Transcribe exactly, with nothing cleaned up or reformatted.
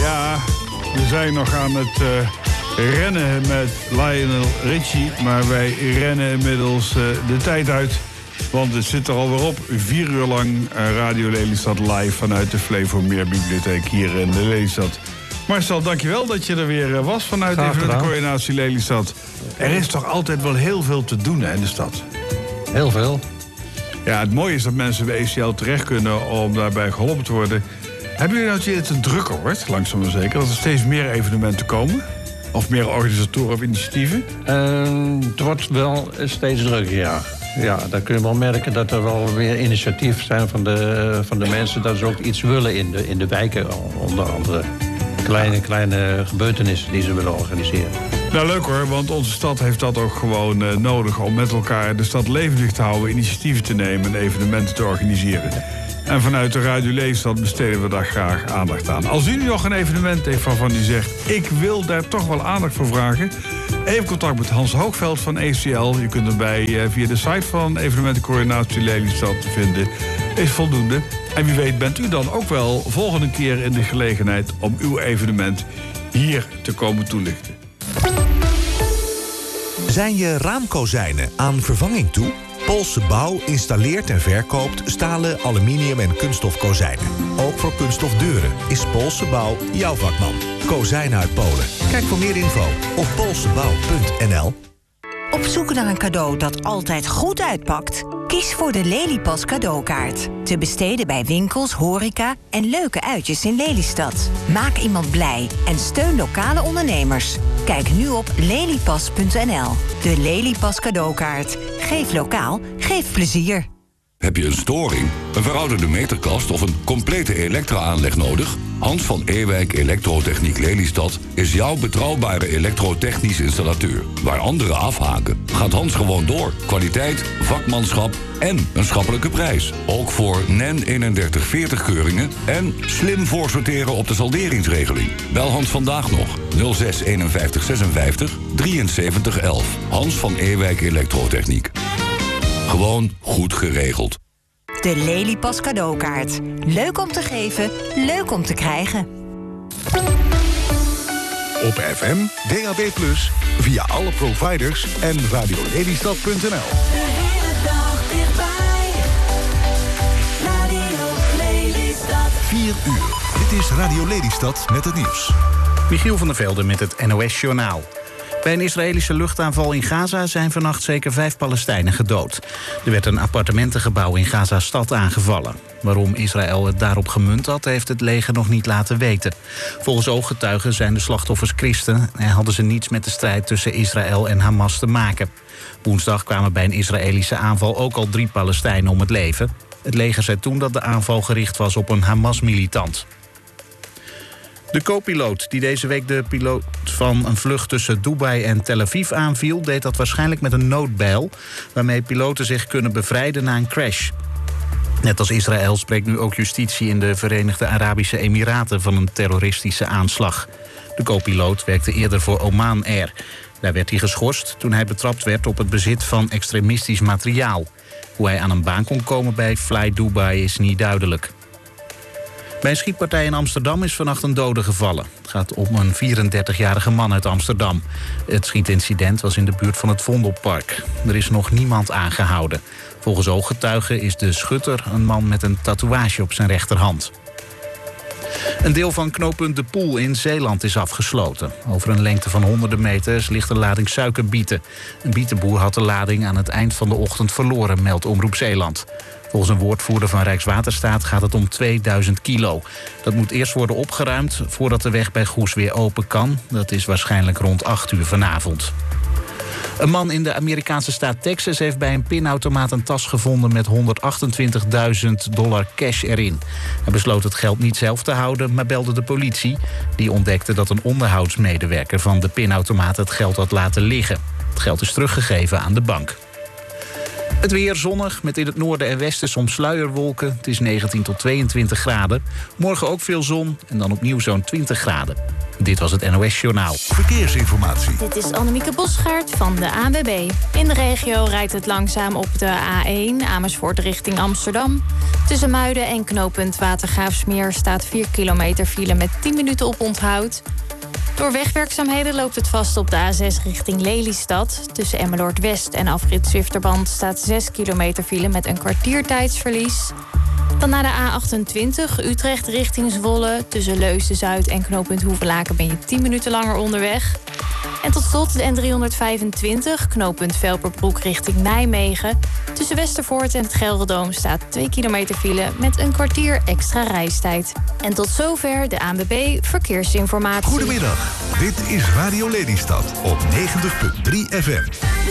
Ja, we zijn nog aan het uh, rennen met Lionel Richie. Maar wij rennen inmiddels uh, de tijd uit. Want het zit er alweer op. Vier uur lang uh, Radio Lelystad live vanuit de Flevomeerbibliotheek hier in de Lelystad. Marcel, dankjewel dat je er weer was vanuit de coördinatie Lelystad. Er is toch altijd wel heel veel te doen hè, in de stad? Heel veel. Ja, het mooie is dat mensen bij E C L terecht kunnen om daarbij geholpen te worden. Hebben jullie nou dat je het een drukker wordt, langzaam maar zeker? Dat er steeds meer evenementen komen? Of meer organisatoren of initiatieven? Uh, het wordt wel steeds drukker, ja. Ja, dan kun je wel merken dat er wel meer initiatieven zijn van de, van de mensen. Dat ze ook iets willen in de, in de wijken, onder andere. Kleine, kleine gebeurtenissen die ze willen organiseren. Nou, leuk hoor, want onze stad heeft dat ook gewoon uh, nodig... om met elkaar de stad levendig te houden, initiatieven te nemen... en evenementen te organiseren. En vanuit de Radio Lelystad besteden we daar graag aandacht aan. Als u nu nog een evenement heeft waarvan u zegt... ik wil daar toch wel aandacht voor vragen... even contact met Hans Hoogveld van E C L. Je kunt erbij uh, via de site van evenementencoördinatie Lelystad te vinden. Is voldoende. En wie weet bent u dan ook wel volgende keer in de gelegenheid... om uw evenement hier te komen toelichten. Zijn je raamkozijnen aan vervanging toe? Poolse Bouw installeert en verkoopt stalen, aluminium en kunststof kozijnen. Ook voor kunststof deuren is Poolse Bouw jouw vakman. Kozijnen uit Polen. Kijk voor meer info op poolsebouw punt n l. Op zoek naar een cadeau dat altijd goed uitpakt? Kies voor de Lelypas cadeaukaart. Te besteden bij winkels, horeca en leuke uitjes in Lelystad. Maak iemand blij en steun lokale ondernemers. Kijk nu op lelypas punt n l. De Lelypas cadeaukaart. Geef lokaal, geef plezier. Heb je een storing, een verouderde meterkast of een complete elektra-aanleg nodig? Hans van Ewijk Elektrotechniek Lelystad is jouw betrouwbare elektrotechnisch installateur. Waar anderen afhaken, gaat Hans gewoon door. Kwaliteit, vakmanschap en een schappelijke prijs. Ook voor N E N eenendertig veertig keuringen en slim voorsorteren op de salderingsregeling. Bel Hans vandaag nog nul zes eenenvijftig zesenvijftig drieënzeventig elf. Hans van Ewijk Elektrotechniek. Gewoon goed geregeld. De Lelypas cadeaukaart. Leuk om te geven, leuk om te krijgen. Op F M, D A B plus, via alle providers en radiolelystad punt n l. De hele dag dichtbij. Radio Lelystad. vier uur. Dit is Radio Lelystad met het nieuws. Michiel van der Velde met het N O S-journaal. Bij een Israëlische luchtaanval in Gaza zijn vannacht zeker vijf Palestijnen gedood. Er werd een appartementengebouw in Gaza-stad aangevallen. Waarom Israël het daarop gemunt had, heeft het leger nog niet laten weten. Volgens ooggetuigen zijn de slachtoffers christen en hadden ze niets met de strijd tussen Israël en Hamas te maken. Woensdag kwamen bij een Israëlische aanval ook al drie Palestijnen om het leven. Het leger zei toen dat de aanval gericht was op een Hamas-militant. De co-piloot die deze week de piloot van een vlucht tussen Dubai en Tel Aviv aanviel, deed dat waarschijnlijk met een noodbijl, waarmee piloten zich kunnen bevrijden na een crash. Net als Israël spreekt nu ook justitie in de Verenigde Arabische Emiraten van een terroristische aanslag. De co-piloot werkte eerder voor Oman Air. Daar werd hij geschorst toen hij betrapt werd op het bezit van extremistisch materiaal. Hoe hij aan een baan kon komen bij Fly Dubai is niet duidelijk. Bij een schietpartij in Amsterdam is vannacht een dode gevallen. Het gaat om een vierendertigjarige man uit Amsterdam. Het schietincident was in de buurt van het Vondelpark. Er is nog niemand aangehouden. Volgens ooggetuigen is de schutter een man met een tatoeage op zijn rechterhand. Een deel van knooppunt De Poel in Zeeland is afgesloten. Over een lengte van honderden meters ligt een lading suikerbieten. Een bietenboer had de lading aan het eind van de ochtend verloren, meldt Omroep Zeeland. Volgens een woordvoerder van Rijkswaterstaat gaat het om tweeduizend kilo. Dat moet eerst worden opgeruimd voordat de weg bij Goes weer open kan. Dat is waarschijnlijk rond acht uur vanavond. Een man in de Amerikaanse staat Texas heeft bij een pinautomaat een tas gevonden met honderdachtentwintigduizend dollar cash erin. Hij besloot het geld niet zelf te houden, maar belde de politie. Die ontdekte dat een onderhoudsmedewerker van de pinautomaat het geld had laten liggen. Het geld is teruggegeven aan de bank. Het weer zonnig, met in het noorden en westen soms sluierwolken. Het is negentien tot tweeëntwintig graden. Morgen ook veel zon en dan opnieuw zo'n twintig graden. Dit was het N O S Journaal. Verkeersinformatie. Dit is Annemieke Bosgaard van de A N W B. In de regio rijdt het langzaam op de A één Amersfoort richting Amsterdam. Tussen Muiden en knooppunt Watergraafsmeer staat vier kilometer file met tien minuten op onthoud. Door wegwerkzaamheden loopt het vast op de A zes richting Lelystad. Tussen Emmeloord West en afrit Zwifterband staat zes kilometer file met een kwartiertijdsverlies. Dan naar de A achtentwintig, Utrecht richting Zwolle. Tussen Leusden-Zuid en knooppunt Hoevelaken ben je tien minuten langer onderweg. En tot slot de N driehonderdvijfentwintig, knooppunt Velperbroek richting Nijmegen. Tussen Westervoort en het Gelderdoom staat twee kilometer file met een kwartier extra reistijd. En tot zover de A N W B Verkeersinformatie. Goedemiddag, dit is Radio Lelystad op negentig komma drie F M.